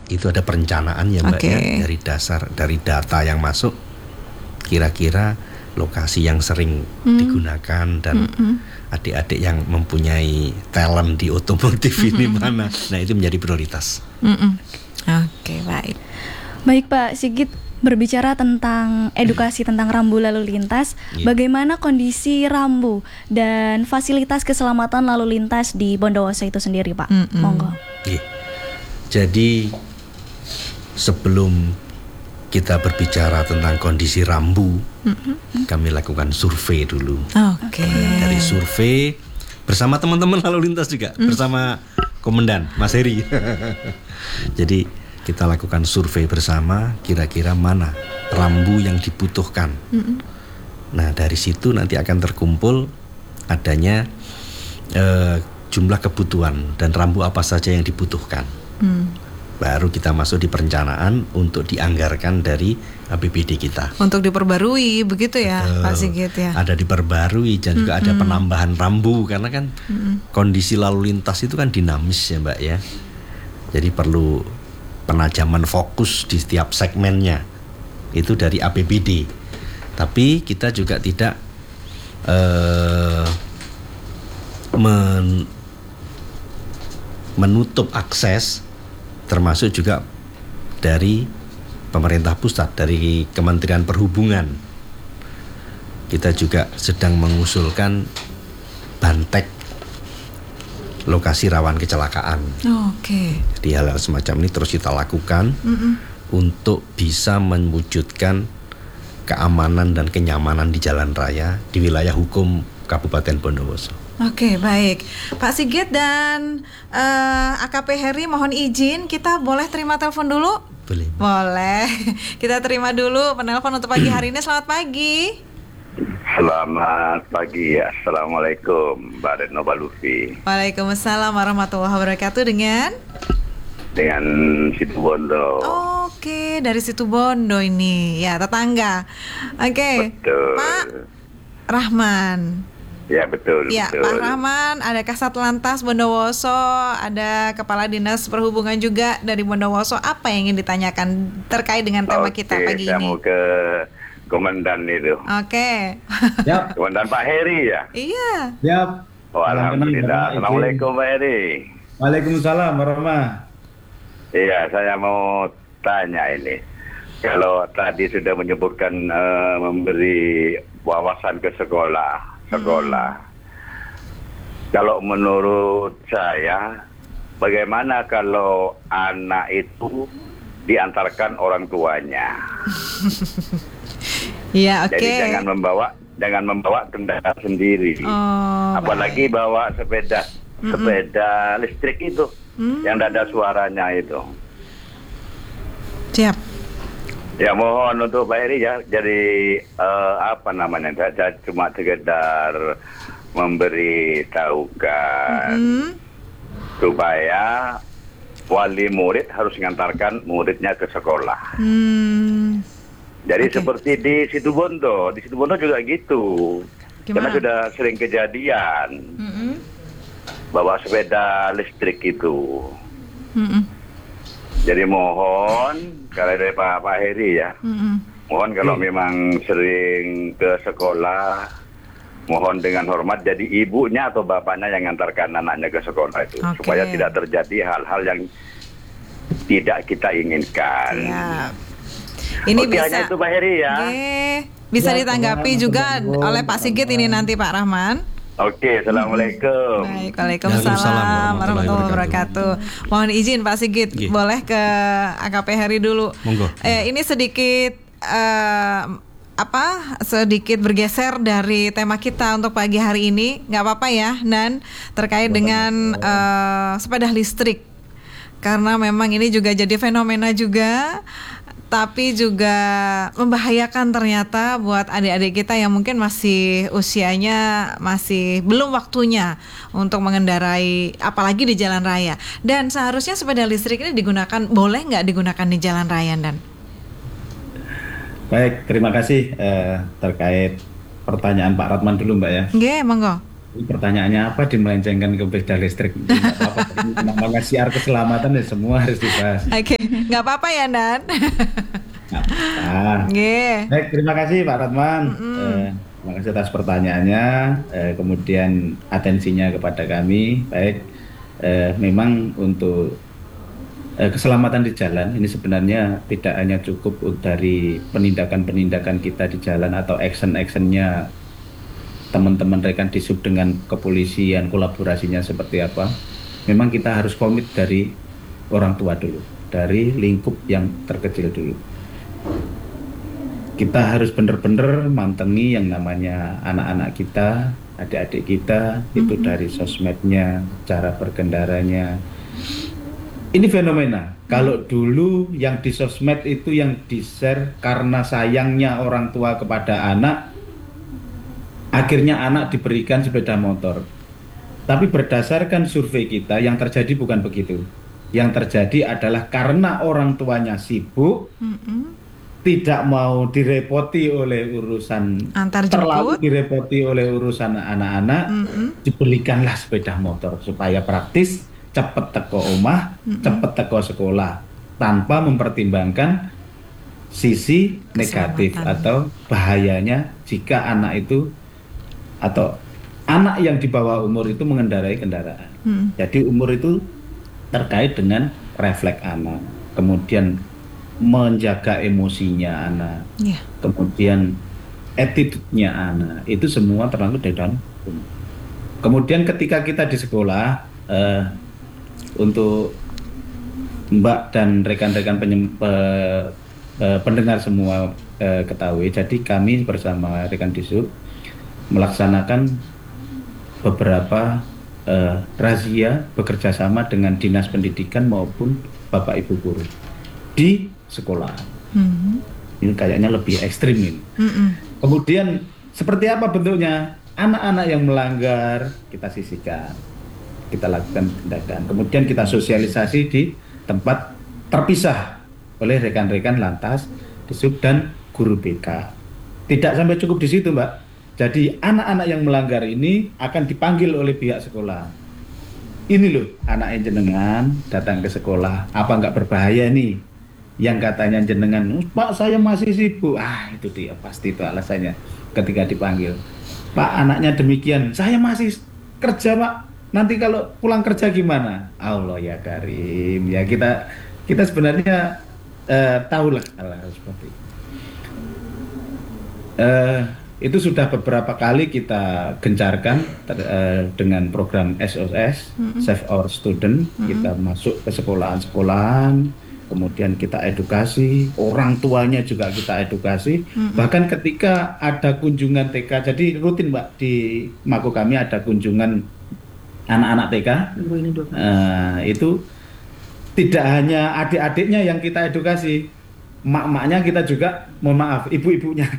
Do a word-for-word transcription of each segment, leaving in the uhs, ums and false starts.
itu ada perencanaan ya Mbak, Oke. ya, dari dasar dari data yang masuk, kira-kira lokasi yang sering Hmm. digunakan dan Mm-mm. adik-adik yang mempunyai talent di otomotif ini Mm-mm. mana. Nah, itu menjadi prioritas. Mm-mm. Oke, baik. Baik Pak Sigit, berbicara tentang edukasi tentang rambu lalu lintas, Iya. bagaimana kondisi rambu dan fasilitas keselamatan lalu lintas di Bondowoso itu sendiri Pak? Mm-mm. Monggo. Iya. Jadi sebelum kita berbicara tentang kondisi rambu, Mm-mm. kami lakukan survei dulu. Oke. Dari survei bersama teman-teman lalu lintas juga, bersama Komandan Mas Heri. Jadi kita lakukan survei bersama, kira-kira mana rambu yang dibutuhkan. Mm-mm. Nah, dari situ nanti akan terkumpul adanya eh, jumlah kebutuhan dan rambu apa saja yang dibutuhkan. Mm. Baru kita masuk di perencanaan untuk dianggarkan dari A P B D kita. Untuk diperbarui begitu ya, Betul. Pak Sigit ya. Ada diperbarui dan juga ada penambahan rambu karena kan Mm-mm. kondisi lalu lintas itu kan dinamis ya Mbak ya. Jadi perlu penajaman fokus di setiap segmennya. Itu dari A P B D. Tapi kita juga tidak eh, men- menutup akses, termasuk juga dari pemerintah pusat, dari Kementerian Perhubungan. Kita juga sedang mengusulkan bantek lokasi rawan kecelakaan. Oke. Jadi hal-hal semacam ini terus kita lakukan Mm-mm. untuk bisa mewujudkan keamanan dan kenyamanan di jalan raya di wilayah hukum Kabupaten Bondowoso. Oke, baik. Pak Sigit dan eh, A K P Heri mohon izin kita boleh terima telepon dulu? Boleh. Boleh. Kita terima dulu penelpon untuk pagi hari ini. Selamat pagi. Selamat pagi, Assalamualaikum Mbak Retno Balufi. Waalaikumsalam warahmatullahi wabarakatuh. Dengan Dengan Situbondo. Oke, dari Situbondo ini. Ya, tetangga. Oke. Betul. Pak Rahman. Ya betul, Ya, betul. Pak Rahman, ada Kasat Lantas Bondowoso, ada Kepala Dinas Perhubungan juga dari Bondowoso. Apa yang ingin ditanyakan terkait dengan tema Oke, kita pagi saya ini? mau ke Komandan itu. Oke. Siap, Komandan Pak Heri ya? Iya. siap. Oh, Alhamdulillah. Assalamualaikum Pak Heri. Waalaikumsalam warahmatullahi. Iya, saya mau tanya ini. Kalau tadi sudah menyebutkan eh, memberi wawasan ke sekolah, sekolah. Hmm. Kalau menurut saya, bagaimana kalau anak itu diantarkan orang tuanya? Iya, oke. Jadi jangan membawa, jangan membawa kendaraan sendiri. Oh, Apalagi baik. bawa sepeda, Mm-mm. sepeda listrik itu, Mm. yang tidak ada suaranya itu. Siap. Ya mohon untuk Pak Heri ya, jadi eh, apa namanya, saya, saya cuma sekedar memberi tahukan Mm. supaya wali murid harus mengantarkan muridnya ke sekolah. Hmm. Jadi Oke. seperti di Situbondo, di Situbondo juga gitu. Karena Gimana? sudah sering kejadian Mm-mm. bawa sepeda listrik itu. Mm-mm. Jadi mohon kalau dari Pak Pak Heri ya, Mm-mm. mohon kalau memang sering ke sekolah, mohon dengan hormat jadi ibunya atau bapaknya yang mengantarkan anaknya ke sekolah itu, Oke. supaya tidak terjadi hal-hal yang tidak kita inginkan. Siap. Ini Oke, bisa. hanya itu Pak Heri ya. Oke. Bisa Ya, ditanggapi Tuhan, juga Tuhan, oleh Pak Sigit ini nanti Pak Rahman. Oke, assalamualaikum. Baik, Waalaikumsalam Waalaikumsalam warahmatullahi warahmatullahi wabarakatuh. Mohon izin Pak Sigit, Iya. boleh ke A K P Heri dulu. Monggo. Eh, ini sedikit eh, apa? Sedikit bergeser dari tema kita untuk pagi hari ini, nggak apa-apa ya, Nan, terkait dengan eh, sepeda listrik. Karena memang ini juga jadi fenomena juga, tapi juga membahayakan ternyata buat adik-adik kita yang mungkin masih usianya masih belum waktunya untuk mengendarai apalagi di jalan raya. Dan seharusnya sepeda listrik ini digunakan, boleh nggak digunakan di jalan raya, Dan? Baik, terima kasih eh, terkait pertanyaan Pak Ratman dulu Mbak ya. Nggih, monggo. Ini pertanyaannya apa dimelencengkan ke sepeda listrik? Tidak apa-apa. Namanya siar keselamatan ya semua harus dibahas. Oke, nggak apa-apa ya Nan. Nggak apa-apa. Nggih. Baik, terima kasih Pak Ratman. Eh, terima kasih atas pertanyaannya. Eh, kemudian atensinya kepada kami. Baik, eh, memang untuk eh, keselamatan di jalan ini sebenarnya tidak hanya cukup dari penindakan-penindakan kita di jalan atau action-actionnya teman-teman rekan disub dengan kepolisian, kolaborasinya seperti apa. Memang kita harus komit dari orang tua dulu, dari lingkup yang terkecil dulu. Kita harus benar-benar mantengi yang namanya anak-anak kita, adik-adik kita, itu dari sosmednya, cara berkendaranya. Ini fenomena. Kalau dulu yang di sosmed itu yang di-share karena sayangnya orang tua kepada anak, akhirnya anak diberikan sepeda motor. Tapi berdasarkan survei kita, yang terjadi bukan begitu. Yang terjadi adalah karena orang tuanya sibuk, Mm-mm. tidak mau direpoti oleh urusan, Antar terlalu jemput. direpoti oleh urusan anak-anak, Mm-mm. dibelikanlah sepeda motor supaya praktis, cepat teko omah, cepat teko sekolah, tanpa mempertimbangkan sisi negatif Keselamatan. atau bahayanya jika anak itu atau anak yang di bawah umur itu mengendarai kendaraan. Hmm. Jadi umur itu terkait dengan refleks anak, kemudian menjaga emosinya anak, Ya. kemudian attitude-nya anak, itu semua terlalu dari dalam umur. Kemudian ketika kita di sekolah, eh, untuk Mbak dan rekan-rekan penyem- pe- eh, pendengar semua eh, ketahui, jadi kami bersama rekan disub melaksanakan beberapa eh, razia bekerja sama dengan dinas pendidikan maupun bapak ibu guru di sekolah. Hmm. Ini kayaknya lebih ekstrim ini. Mm-mm. Kemudian seperti apa bentuknya? Anak-anak yang melanggar kita sisihkan, kita lakukan tindakan. Kemudian kita sosialisasi di tempat terpisah oleh rekan-rekan lantas, disub dan guru B K. Tidak sampai cukup di situ, Mbak. Jadi anak-anak yang melanggar ini akan dipanggil oleh pihak sekolah. Ini loh, anak jenengan datang ke sekolah, apa nggak berbahaya nih? Yang katanya jenengan, Pak saya masih sibuk. Ah itu dia, pasti itu alasannya ketika dipanggil. Pak anaknya demikian, saya masih kerja Pak. Nanti kalau pulang kerja gimana? Allah ya Karim. Ya kita kita sebenarnya eh, tahulah hal seperti itu. Eh, itu sudah beberapa kali kita gencarkan ter, eh, dengan program S O S, mm-hmm. Save Our Student. Mm-hmm. Kita masuk ke sekolahan-sekolahan, kemudian kita edukasi, orang tuanya juga kita edukasi. Mm-hmm. Bahkan ketika ada kunjungan T K, jadi rutin Mbak di Mako kami ada kunjungan anak-anak T K. Uh, itu tidak hanya adik-adiknya yang kita edukasi, mak-maknya kita juga, mohon maaf, ibu-ibunya.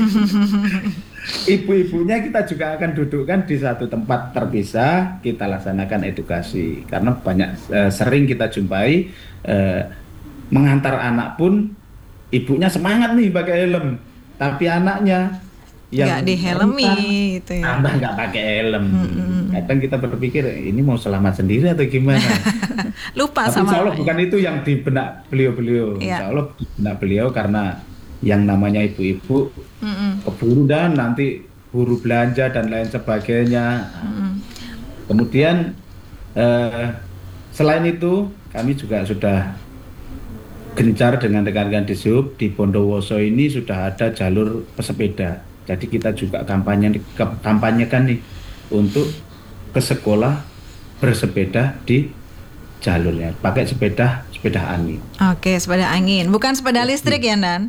Ibu-ibunya kita juga akan dudukkan di satu tempat terpisah, kita laksanakan edukasi. Karena banyak uh, sering kita jumpai uh, mengantar anak pun ibunya semangat nih pakai helm, tapi anaknya yang nggak dihelmi gitu ya. Tambah nggak pakai helm. Mm-hmm. Kadang kita berpikir ini mau selamat sendiri atau gimana? Lupa tapi sama. Insya Allah bukan itu yang di benak beliau-beliau. Ya. Insya Allah di benak beliau karena yang namanya ibu-ibu mm-hmm. keburu dan nanti buru belanja dan lain sebagainya. Mm-hmm. Kemudian eh, selain itu kami juga sudah gencar dengan rekan-rekan disub di Bondowoso ini sudah ada jalur pesepeda. Jadi kita juga kampanye kampanyekan nih untuk ke sekolah bersepeda di jalurnya, pakai sepeda sepeda angin. Oke, sepeda angin, bukan sepeda listrik ya Nan?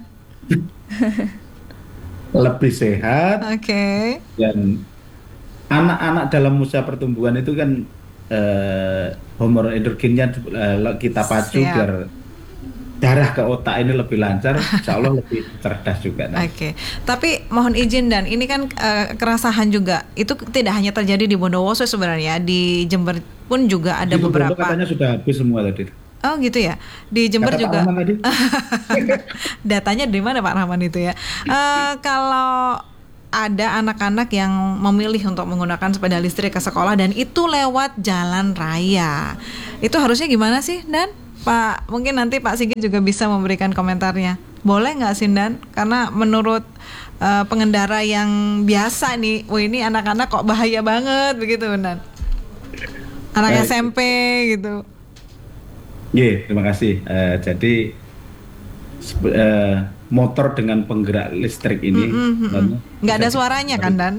Lebih sehat. Oke. Dan anak-anak dalam usia pertumbuhan itu kan eh, hormon endorfinnya eh, kita pacu Siap. biar darah ke otak ini lebih lancar, insya Allah lebih cerdas juga. Oke, okay. Tapi mohon izin Dan, ini kan uh, kerasahan juga, itu tidak hanya terjadi di Bondowoso sebenarnya, di Jember pun juga ada di beberapa. Katanya sudah habis semua tadi. Oh gitu ya, di Jember Kata juga. Pak Rahman tadi. Datanya dari mana Pak Rahman itu ya? Uh, kalau ada anak-anak yang memilih untuk menggunakan sepeda listrik ke sekolah dan itu lewat jalan raya. Itu harusnya gimana sih, Dan? Pak, mungkin nanti Pak Sigit juga bisa memberikan komentarnya. Boleh nggak sih, Dan? Karena menurut uh, pengendara yang biasa nih, wah ini anak-anak kok bahaya banget begitu, Dan? Anak eh, S M P gitu. Iya, terima kasih. Uh, jadi uh, motor dengan penggerak listrik ini mm, mm, mm, nggak ada suaranya kan, Dan?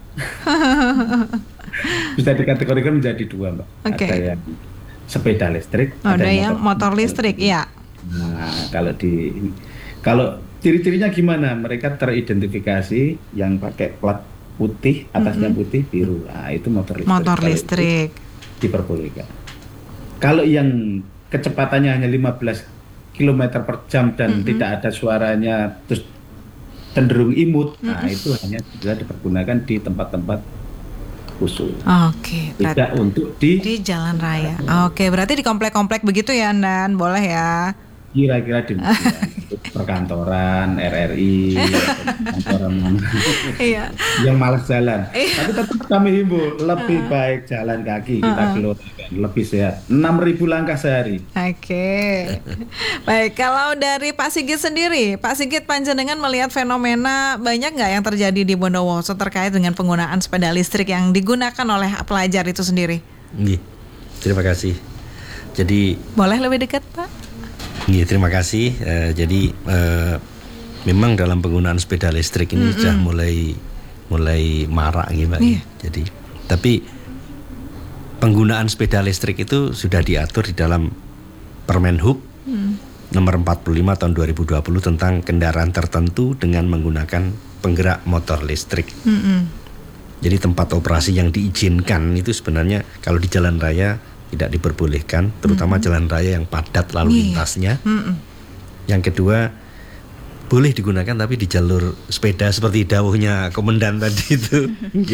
Bisa dikategorikan menjadi dua, Mbak. Okay. Ada yang sepeda listrik, oh, ada yang motor, motor listrik, ya. Nah, kalau di kalau ciri-cirinya gimana? Mereka teridentifikasi yang pakai plat putih, atasnya mm-hmm. putih, biru. Nah, itu motor listrik. Motor listrik. Diperbolehkan. Kalau yang kecepatannya hanya lima belas kilometer per jam dan mm-hmm. tidak ada suaranya, terus cenderung imut, mm-hmm. nah itu hanya bisa dipergunakan di tempat-tempat khusus. Oke, okay, tidak untuk di di jalan raya. Oke, okay, berarti di komplek-komplek begitu ya, Dan? Boleh ya? Kira-kira demikian. Perkantoran, R R I, kantoran mana? Iya. Yang malas jalan. Tapi tetap kami himbau lebih uh-huh. baik jalan kaki kita uh-huh. gelorkan, lebih sehat. enam ribu langkah sehari. Oke. Okay. Baik, kalau dari Pak Sigit sendiri, Pak Sigit panjenengan melihat fenomena banyak nggak yang terjadi di Bondowoso terkait dengan penggunaan sepeda listrik yang digunakan oleh pelajar itu sendiri? Iya. Terima kasih. Jadi boleh lebih dekat, Pak? Iya, terima kasih. Uh, jadi uh, memang dalam penggunaan sepeda listrik ini mm-hmm. sudah mulai mulai marak gitu, Mbak. Yeah. Jadi, tapi penggunaan sepeda listrik itu sudah diatur di dalam Permen Hub mm. nomor empat puluh lima tahun dua ribu dua puluh tentang kendaraan tertentu dengan menggunakan penggerak motor listrik. Mm-hmm. Jadi tempat operasi yang diizinkan itu sebenarnya kalau di jalan raya tidak diperbolehkan, terutama mm-hmm. jalan raya yang padat lalu lintasnya. Mm-hmm. Yang kedua, boleh digunakan tapi di jalur sepeda seperti dawuhnya komandan tadi itu.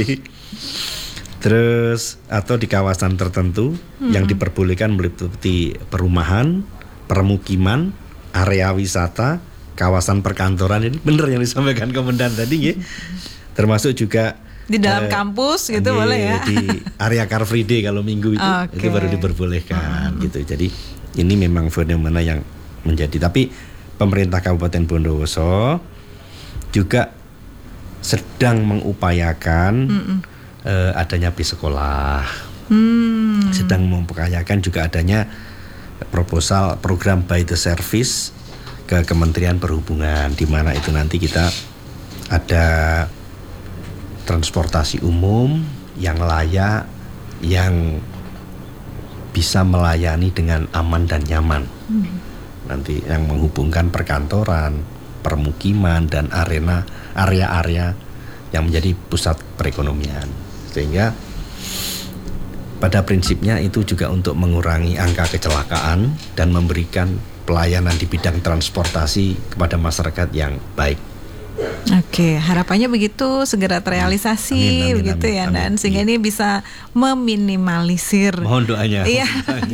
Terus atau di kawasan tertentu mm-hmm. yang diperbolehkan meliputi perumahan, permukiman, area wisata, kawasan perkantoran. Ini benar yang disampaikan komandan tadi, ya. Termasuk juga di dalam uh, kampus gitu ane, boleh ya, di area Car Free Day kalau minggu itu okay. itu baru diperbolehkan hmm. gitu. Jadi ini memang fenomena yang menjadi, tapi pemerintah Kabupaten Bondowoso juga sedang mengupayakan uh, adanya bis sekolah, hmm. sedang mengupayakan juga adanya proposal program by the service ke Kementerian Perhubungan, di mana itu nanti kita ada transportasi umum yang layak, yang bisa melayani dengan aman dan nyaman. Hmm. Nanti yang menghubungkan perkantoran, permukiman dan arena area-area yang menjadi pusat perekonomian. Sehingga pada prinsipnya itu juga untuk mengurangi angka kecelakaan dan memberikan pelayanan di bidang transportasi kepada masyarakat yang baik. Oke, harapannya begitu segera terrealisasi, amin, amin, begitu amin, ya, amin, dan amin. Sehingga ini bisa meminimalisir. Mohon doanya. Iya.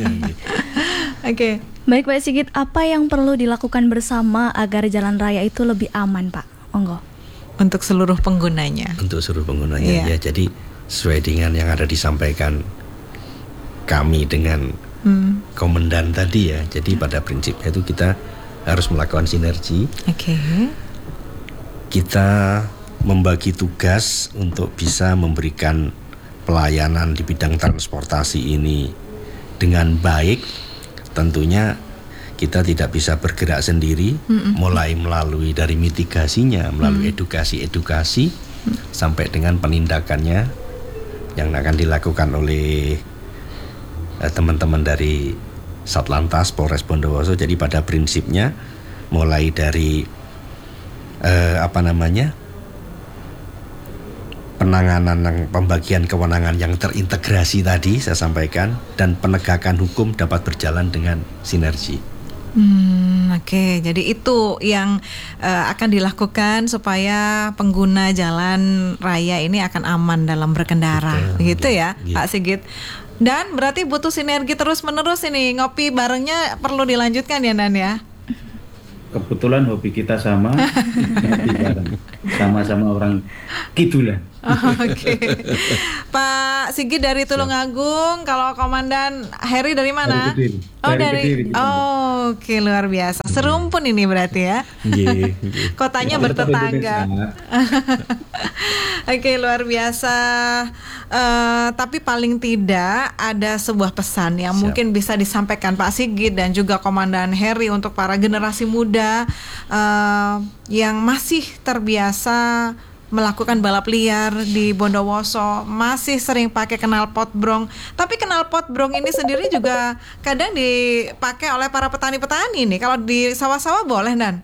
Oke. Baik Pak Sigit, apa yang perlu dilakukan bersama agar jalan raya itu lebih aman, Pak? Monggo. Untuk seluruh penggunanya. Untuk seluruh penggunanya, iya. Ya. Jadi sesuai dengan yang ada disampaikan kami dengan hmm. komandan tadi ya. Jadi pada prinsipnya itu kita harus melakukan sinergi. Oke. Okay. Kita membagi tugas untuk bisa memberikan pelayanan di bidang transportasi ini dengan baik. Tentunya kita tidak bisa bergerak sendiri, mm-mm. mulai melalui dari mitigasinya, melalui mm. edukasi-edukasi mm. sampai dengan penindakannya yang akan dilakukan oleh eh, teman-teman dari Satlantas Polres Bondowoso. Jadi pada prinsipnya mulai dari Eh, apa namanya penanganan pembagian kewenangan yang terintegrasi tadi saya sampaikan, dan penegakan hukum dapat berjalan dengan sinergi. Hmm, Oke, okay. Jadi itu yang uh, akan dilakukan supaya pengguna jalan raya ini akan aman dalam berkendara, betul, gitu ya, gitu. Pak Sigit. Dan berarti butuh sinergi terus menerus ini, ngopi barengnya perlu dilanjutkan ya, Dan ya. kebetulan hobi kita sama, sama-sama orang Kidulan. Oh, Oke, Pak Sigit dari Tulungagung, kalau Komandan Heri dari mana? Dari Kediri. Oh Dari dari, Kediri. oh, oke luar biasa, serumpun ini berarti ya. Nggih, nggih. Kotanya Tetap bertetangga. Indonesia. Oke luar biasa. Eh, tapi paling tidak ada sebuah pesan yang Siap. mungkin bisa disampaikan Pak Sigit dan juga Komandan Heri untuk para generasi muda eh, yang masih terbiasa melakukan balap liar di Bondowoso, masih sering pakai knalpot brong. Tapi knalpot brong ini sendiri juga kadang dipakai oleh para petani-petani nih. Kalau di sawah-sawah boleh, Dan?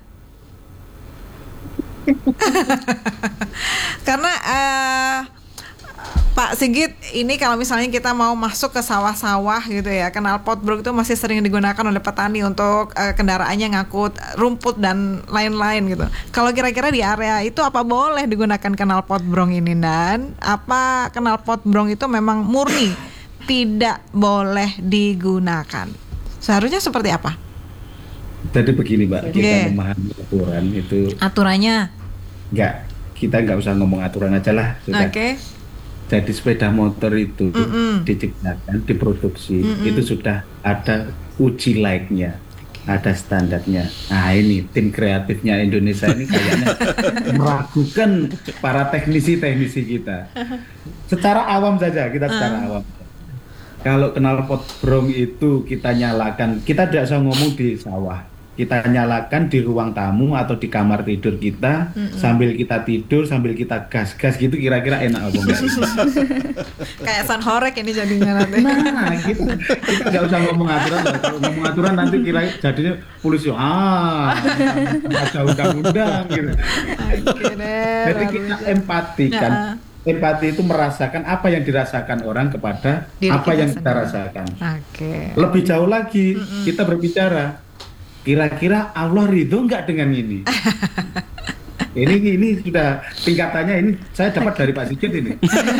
Karena uh, Pak Sigit, ini kalau misalnya kita mau masuk ke sawah-sawah gitu ya, knalpot brong itu masih sering digunakan oleh petani untuk uh, kendaraannya ngangkut rumput dan lain-lain gitu. Kalau kira-kira di area itu apa boleh digunakan knalpot brong ini, Dan? Apa knalpot brong itu memang murni tidak boleh digunakan? Seharusnya seperti apa? Jadi begini Mbak, kita Yeah. memahami aturan itu Aturannya? enggak, kita nggak usah ngomong aturan aja lah. Oke. Sudah. Jadi sepeda motor itu Mm-mm. diciptakan, diproduksi, Mm-mm. itu sudah ada uji like-nya, ada standarnya. Nah ini tim kreatifnya Indonesia ini kayaknya meragukan para teknisi-teknisi kita. Secara awam saja, kita secara awam. Kalau knalpot brong itu kita nyalakan, kita tidak usah ngomong di sawah. Kita nyalakan di ruang tamu atau di kamar tidur kita, mm-mm. sambil kita tidur, sambil kita gas-gas gitu, kira-kira enak apa enggak? Kayak San Horek ini jadinya nanti. Nah, kita kita nggak usah ngomong aturan. Kalau ngomong aturan nanti kira jadinya polisi, ah, ada undang-undang gitu. Oke deh, Jadi luar kita biasa. empati kan. Ya. Empati itu merasakan apa yang dirasakan orang kepada Diri apa kita yang kita sendiri. rasakan. Oke. Lebih jauh lagi, kita berbicara, kira-kira Allah ridho nggak dengan ini? ini ini sudah tingkatannya, ini saya dapat dari Pak Sigit ini.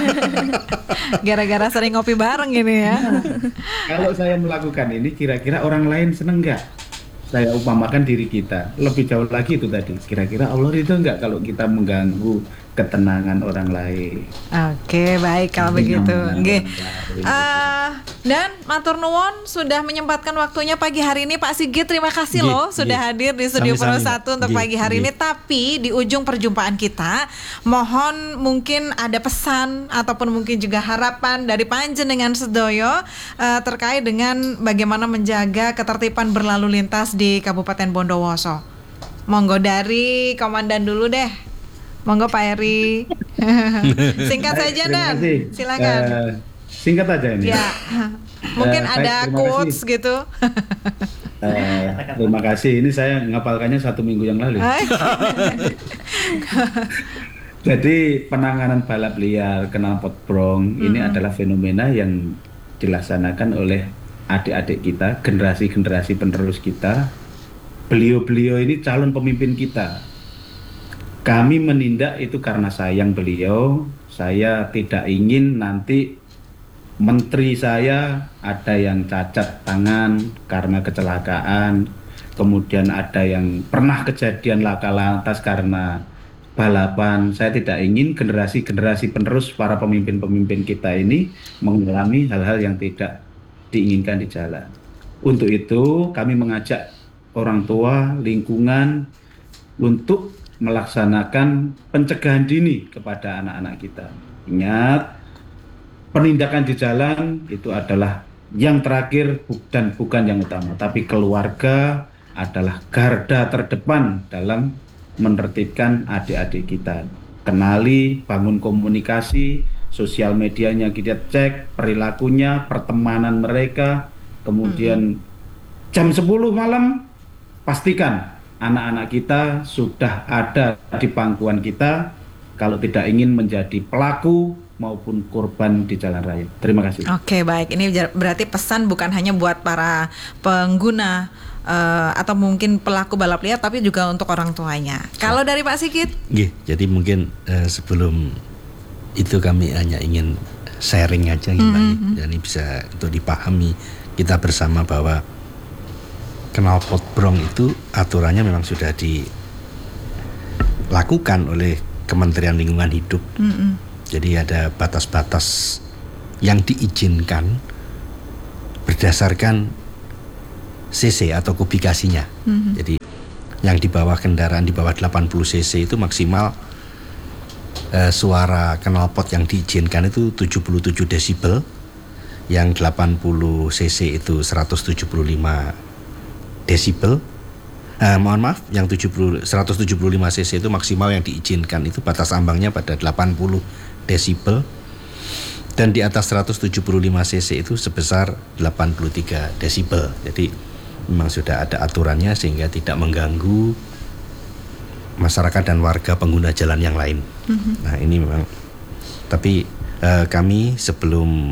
Gara-gara sering ngopi bareng ini ya. Kalau saya melakukan ini, kira-kira orang lain seneng nggak? Saya umpamakan diri kita. Lebih jauh lagi itu tadi, kira-kira Allah ridho nggak kalau kita mengganggu ketenangan orang lain? Oke, baik kalau Ini begitu. yang Nggih. menarik. Eh, dan matur nuwun sudah menyempatkan waktunya pagi hari ini Pak Sigit. Terima kasih Nggih, loh sudah nggih. hadir di Studio Pro Sami-sami, satu untuk Mbak. pagi hari Nggih, ini. Tapi di ujung perjumpaan kita, mohon mungkin ada pesan ataupun mungkin juga harapan dari panjenengan sedoyo eh, terkait dengan bagaimana menjaga ketertiban berlalu lintas di Kabupaten Bondowoso. Monggo dari Komandan dulu deh. Monggo Pak Heri. Singkat Baik, saja, terima Dan. kasih. Silakan. Eh, singkat aja ini. Ya. Mungkin Eh, baik, ada terima quotes kasih. gitu. Eh, terima kasih. Ini saya ngapalkannya satu minggu yang lalu. Jadi penanganan balap liar, knalpot brong ini adalah fenomena yang dilaksanakan oleh adik-adik kita, generasi-generasi penerus kita. Beliau-beliau ini calon pemimpin kita. Kami menindak itu karena sayang beliau. Saya tidak ingin nanti menteri saya ada yang cacat tangan karena kecelakaan, kemudian ada yang pernah kejadian laka lantas karena balapan. Saya tidak ingin generasi-generasi penerus para pemimpin-pemimpin kita ini mengalami hal-hal yang tidak diinginkan di jalan. Untuk itu kami mengajak orang tua, lingkungan untuk melaksanakan pencegahan dini kepada anak-anak kita. Ingat, penindakan di jalan itu adalah yang terakhir dan bukan yang utama, tapi keluarga adalah garda terdepan dalam menertibkan adik-adik kita. Kenali, bangun komunikasi, sosial medianya kita cek, perilakunya, pertemanan mereka, kemudian jam sepuluh malam pastikan anak-anak kita sudah ada di pangkuan kita kalau tidak ingin menjadi pelaku maupun korban di jalan raya. Terima kasih. Oke, baik. Ini ber- berarti pesan bukan hanya buat para pengguna uh, atau mungkin pelaku balap liar, tapi juga untuk orang tuanya. Kalau dari Pak Sigit? Nggih, jadi mungkin eh, sebelum itu kami hanya ingin sharing aja gitu, Mbak. Mm-hmm. Jadi bisa untuk dipahami kita bersama bahwa knalpot brong itu aturannya memang sudah dilakukan oleh Kementerian Lingkungan Hidup. Mm-mm. Jadi ada batas-batas yang diizinkan berdasarkan cc atau kubikasinya. Mm-hmm. Jadi yang di bawah kendaraan di bawah delapan puluh cc itu maksimal eh, suara knalpot yang diizinkan itu tujuh puluh tujuh desibel, yang delapan puluh cc itu seratus tujuh puluh lima desibel. Eh, mohon maaf, yang tujuh puluh, seratus tujuh puluh lima cc itu maksimal yang diizinkan, itu batas ambangnya pada delapan puluh desibel. Dan di atas seratus tujuh puluh lima cc itu sebesar delapan puluh tiga desibel. Jadi memang sudah ada aturannya sehingga tidak mengganggu masyarakat dan warga pengguna jalan yang lain. Mm-hmm. Nah ini memang, tapi eh, kami sebelum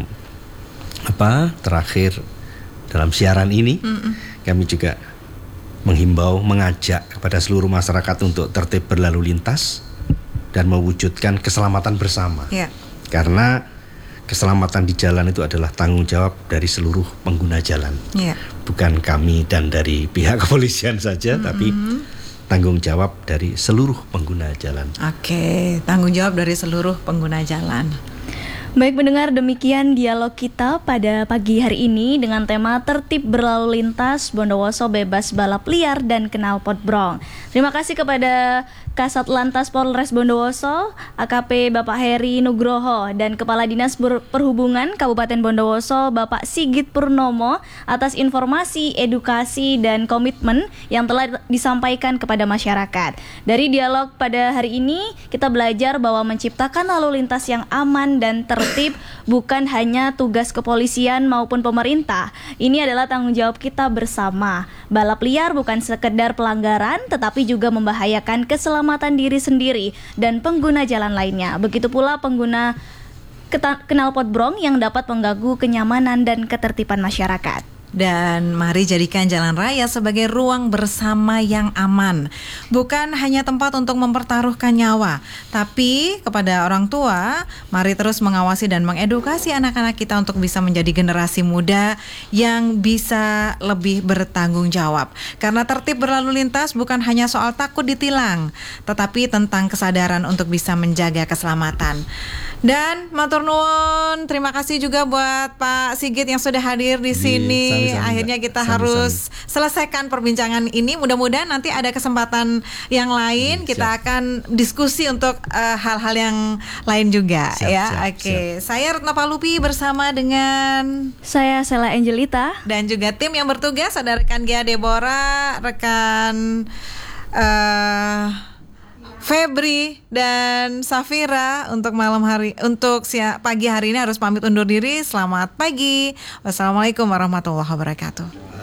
apa terakhir dalam siaran ini, mm-hmm. kami juga menghimbau, mengajak kepada seluruh masyarakat untuk tertib berlalu lintas dan mewujudkan keselamatan bersama. Yeah. Karena keselamatan di jalan itu adalah tanggung jawab dari seluruh pengguna jalan. Yeah. Bukan kami dan dari pihak kepolisian saja, mm-hmm. tapi tanggung jawab dari seluruh pengguna jalan. Oke, tanggung jawab dari seluruh pengguna jalan. Baik pendengar, demikian dialog kita pada pagi hari ini dengan tema tertib berlalu lintas Bondowoso bebas balap liar dan knalpot brong. Terima kasih kepada Kasat Lantas Polres Bondowoso, A K P Bapak Heri Nugroho, dan Kepala Dinas Perhubungan Kabupaten Bondowoso Bapak Sigit Purnomo atas informasi, edukasi, dan komitmen yang telah disampaikan kepada masyarakat. Dari dialog pada hari ini, kita belajar bahwa menciptakan lalu lintas yang aman dan tertib bukan hanya tugas kepolisian maupun pemerintah. Ini adalah tanggung jawab kita bersama. Balap liar bukan sekedar pelanggaran, tetapi juga membahayakan keselamatan diri sendiri dan pengguna jalan lainnya. Begitu pula pengguna knalpot brong yang dapat mengganggu kenyamanan dan ketertiban masyarakat. Dan mari jadikan jalan raya sebagai ruang bersama yang aman. Bukan hanya tempat untuk mempertaruhkan nyawa, tapi kepada orang tua, mari terus mengawasi dan mengedukasi anak-anak kita untuk bisa menjadi generasi muda yang bisa lebih bertanggung jawab. Karena tertib berlalu lintas bukan hanya soal takut ditilang, tetapi tentang kesadaran untuk bisa menjaga keselamatan. Dan matur nuwun, terima kasih juga buat Pak Sigit yang sudah hadir di sini. Sami-sami, akhirnya kita sami-sami. harus selesaikan perbincangan ini. Mudah-mudahan nanti ada kesempatan yang lain, hmm, kita siap. akan diskusi untuk uh, hal-hal yang lain juga. Siap, ya. Oke, okay. Saya Retno Palupi bersama dengan saya Sela Angelita dan juga tim yang bertugas, ada rekan Gia Deborah, rekan uh, Febri dan Safira untuk malam hari, untuk siang, pagi hari ini harus pamit undur diri. Selamat pagi. Wassalamualaikum warahmatullahi wabarakatuh.